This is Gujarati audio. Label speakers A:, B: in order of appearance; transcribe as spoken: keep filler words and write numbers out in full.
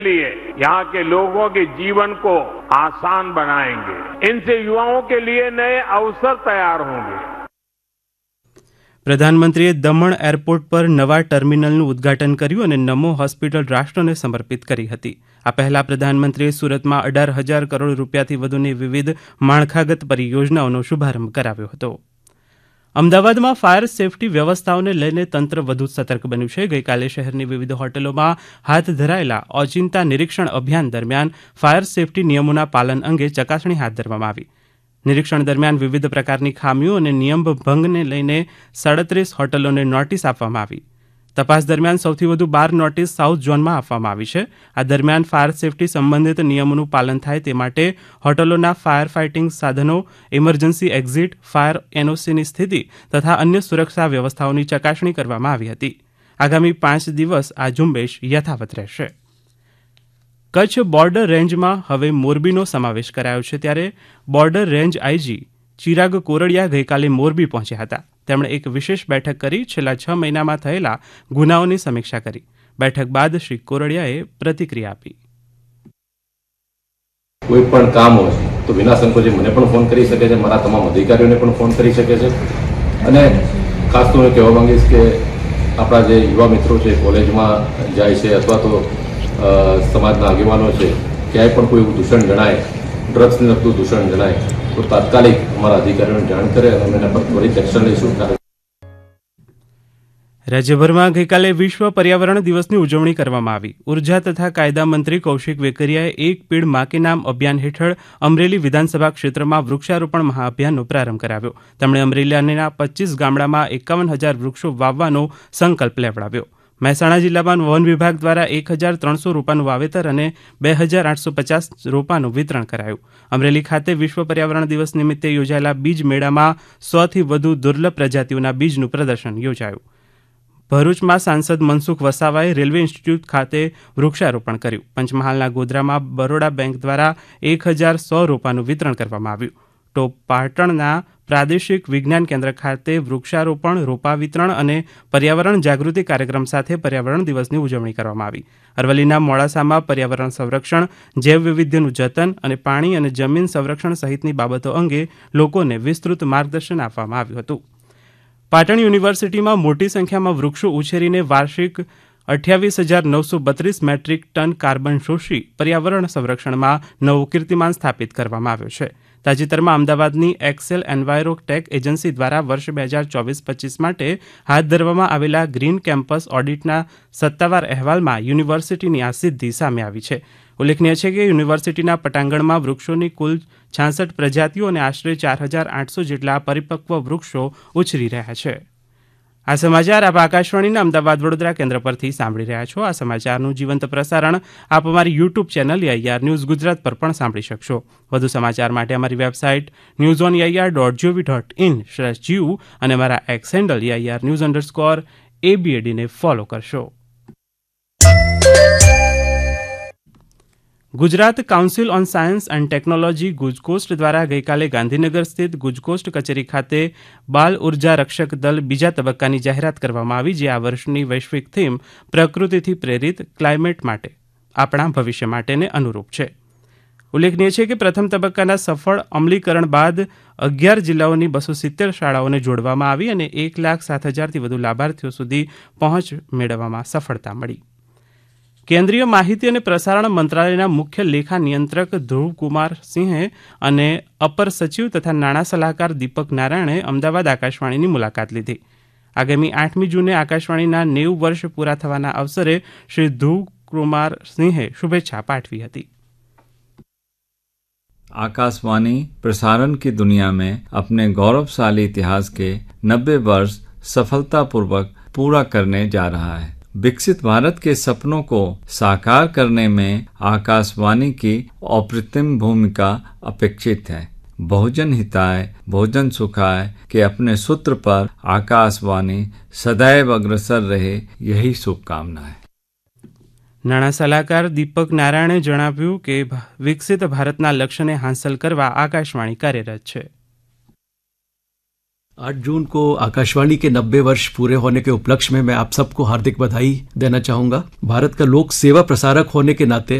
A: लिए यहाँ के लोगों के जीवन को आसान बनाएंगे। इनसे युवाओं के लिए नए अवसर तैयार होंगे।
B: પ્રધાનમંત્રીએ દમણ એરપોર્ટ પર નવા ટર્મિનલનું ઉદ્ઘાટન કર્યું અને નમો હોસ્પિટલ રાષ્ટ્રને સમર્પિત કરી હતી. આ પહેલા પ્રધાનમંત્રીએ સુરતમાં અઢાર હજાર કરોડ રૂપિયાથી વધુની વિવિધ માળખાગત પરિયોજનાઓનો શુભારંભ કરાવ્યો હતો. અમદાવાદમાં ફાયર સેફટી વ્યવસ્થાઓને લઈને તંત્ર વધુ સતર્ક બન્યું છે. ગઈકાલે શહેરની વિવિધ હોટેલોમાં હાથ ધરાયેલા ઓચિંતા નિરીક્ષણ અભિયાન દરમિયાન ફાયર સેફટી નિયમોના પાલન અંગે ચકાસણી હાથ ધરવામાં આવી. નિરીક્ષણ દરમિયાન વિવિધ પ્રકારની ખામીઓ અને નિયમ ભંગને લઈને સાડત્રીસ હોટલોને નોટિસ આપવામાં આવી. તપાસ દરમિયાન સૌથી વધુ બાર નોટિસ સાઉથ ઝોનમાં આપવામાં આવી છે. આ દરમિયાન ફાયર સેફટી સંબંધિત નિયમોનું પાલન થાય તે માટે હોટલોના ફાયર ફાઇટિંગ સાધનો, ઇમરજન્સી એક્ઝિટ, ફાયર એનઓસીની સ્થિતિ તથા અન્ય સુરક્ષા વ્યવસ્થાઓની ચકાસણી કરવામાં આવી હતી. આગામી પાંચ દિવસ આ ઝુંબેશ યથાવત રહેશે. કચ્છ બોર્ડર રેન્જમાં હવે મોરબીનો સમાવેશ કરાયો છે. ત્યારે border range IG Chirag Kordia ગઈકાલે મોરબી પહોંચ્યા હતા. તેમણે એક વિશેષ બેઠક કરી છેલ્લા છ મહિનામાં થયેલા ગુનાઓની સમીક્ષા કરી. બેઠક બાદ શ્રી કોરડિયાએ પ્રતિક્રિયા આપી.
C: કોઈ પણ કામ હોય તો વિના સંકોચે મને પણ ફોન કરી શકે છે, મારા તમામ અધિકારીઓને પણ ફોન કરી શકે છે. અને ખાસ તો હું કહેવા માંગીશ કે આપણા જે યુવા મિત્રો છે, કોલેજમાં જાય છે અથવા તો સમાજના આગેવાનો છે, ક્યાંય પણ કોઈ એવું દૂષણ જણાય, ડ્રગ્સને લગતું દૂષણ જણાય તો તાત્કાલિક અમારા અધિકારીઓને જાણ કરે અને એના પર ત્વરિત એક્શન લઈશું.
B: રાજ્યભરમાં ગઈકાલે વિશ્વ પર્યાવરણ દિવસની ઉજવણી કરવામાં આવી. ઉર્જા તથા કાયદા મંત્રી કૌશિક વેકરિયાએ એક પેડ માં કે નામ અભિયાન હેઠળ અમરેલી વિધાનસભા ક્ષેત્રમાં વૃક્ષારોપણ મહાઅભિયાનનો પ્રારંભ કરાવ્યો. તેમણે અમરેલીના પચીસ ગામડામાં એકાવન હજાર વૃક્ષો વાવવાનો સંકલ્પ લેવડાવ્યો. મહેસાણા જિલ્લામાં વન વિભાગ દ્વારા એક હજાર ત્રણસો રોપાનું વાવેતર અને બે હજાર આઠસો પચાસ રોપાનું વિતરણ કરાયું. અમરેલી ખાતે વિશ્વ પર્યાવરણ દિવસ નિમિત્તે યોજાયેલા બીજ મેળામાં સોથી વધુ દુર્લભ પ્રજાતિઓના બીજનું પ્રદર્શન યોજાયું. ભરૂચમાં સાંસદ મનસુખ વસાવાએ રેલવે ઇન્સ્ટિટ્યૂટ ખાતે વૃક્ષારોપણ કર્યું. પંચમહાલના ગોધરામાં બરોડા બેંક દ્વારા એક હજાર સો રોપાનું વિતરણ કરવામાં આવ્યું. તો પાટણના પ્રાદેશિક વિજ્ઞાન કેન્દ્ર ખાતે વૃક્ષારોપણ, રોપા વિતરણ અને પર્યાવરણ જાગૃતિ કાર્યક્રમ સાથે પર્યાવરણ દિવસની ઉજવણી કરવામાં આવી. અરવલ્લીના મોડાસામાં પર્યાવરણ સંરક્ષણ, જૈવ વૈવિધ્યનું જતન અને પાણી અને જમીન સંરક્ષણ સહિતની બાબતો અંગે લોકોને વિસ્તૃત માર્ગદર્શન આપવામાં આવ્યું હતું. પાટણ યુનિવર્સિટીમાં મોટી સંખ્યામાં વૃક્ષો ઉછેરીને વાર્ષિક અઠ્યાવીસ હજાર નવસો બત્રીસ મેટ્રિક ટન કાર્બન શોષી પર્યાવરણ સંરક્ષણમાં નવો કીર્તિમાન સ્થાપિત કરવામાં આવ્યો છે. તાજેતરમાં અમદાવાદની એક્સેલ એન્વાયરો ટેક એજન્સી દ્વારા વર્ષ બે હજાર ચોવીસ પચીસ માટે હાથ ધરવામાં આવેલા ગ્રીન કેમ્પસ ઓડિટના સત્તાવાર અહેવાલમાં યુનિવર્સિટીની આ સિદ્ધિ સામે આવી છે. ઉલ્લેખનીય છે કે યુનિવર્સિટીના પટાંગણમાં વૃક્ષોની કુલ છાસઠ પ્રજાતિઓ અને આશરે ચાર હજાર આઠસો જેટલા પરિપક્વ વૃક્ષો ઉછરી રહ્યા છે. આ સમાચાર આપ આકાશવાણીના અમદાવાદ વડોદરા કેન્દ્ર પરથી સાંભળી રહ્યા છો. આ સમાચારનું જીવંત પ્રસારણ આપ અમારી YouTube channel AIR news Gujarat પર પણ સાંભળી શકશો. વધુ સમાચાર માટે અમારી website news on AIR dot GOV dot in slash GU અને અમારા x handle AIR news underscore એબીએડીને follow કરશો. Gujarat council on science and technology ગુજકોસ્ટ દ્વારા ગઈકાલે ગાંધીનગર સ્થિત ગુજકોસ્ટ કચેરી ખાતે બાલ ઉર્જા રક્ષક દળ બીજા તબક્કાની જાહેરાત કરવામાં આવી, જે આ વર્ષની વૈશ્વિક થીમ પ્રકૃતિથી પ્રેરિત ક્લાઇમેટ માટે આપણા ભવિષ્ય માટેને અનુરૂપ છે. ઉલ્લેખનીય છે કે પ્રથમ તબક્કાના સફળ અમલીકરણ બાદ અગિયાર જિલ્લાઓની બસો સિત્તેર શાળાઓને જોડવામાં આવી અને એક લાખ સાત હજારથી વધુ લાભાર્થીઓ સુધી પહોંચ મેળવવામાં સફળતા મળી. કેન્દ્રીય માહિતી અને પ્રસારણ મંત્રાલયના મુખ્ય લેખા નિયંત્રક ધ્રુવકુમાર સિંહે અને અપર સચિવ તથા નાણાં સલાહકાર દીપક નારાયણે અમદાવાદ આકાશવાણીની મુલાકાત લીધી. આગામી આઠમી જૂને આકાશવાણીના નેવું વર્ષ પૂરા થવાના અવસરે શ્રી ધ્રુવકુમાર સિંહે શુભેચ્છા પાઠવી હતી.
D: आकाशवाणी प्रसारण की दुनिया में अपने गौरवशाली इतिहास के नब्बे वर्ष सफलतापूर्वक पूरा करने जा रहा है. विकसित भारत के सपनों को साकार करने में आकाशवाणी की अप्रतिम भूमिका अपेक्षित है. बहुजन हिताय बहुजन सुखाय के अपने सूत्र पर आकाशवाणी सदैव अग्रसर रहे, यही शुभकामना है.
B: નાણાં સલાહકાર દીપક નારાયણે જણાવ્યું કે વિકસિત ભારતના લક્ષ્યને હાંસલ કરવા આકાશવાણી કાર્યરત છે.
E: आठ जून को आकाशवाणी के नब्बे वर्ष पूरे होने के उपलक्ष्य में मैं आप सबको हार्दिक बधाई देना चाहूंगा। भारत का लोक सेवा प्रसारक होने के नाते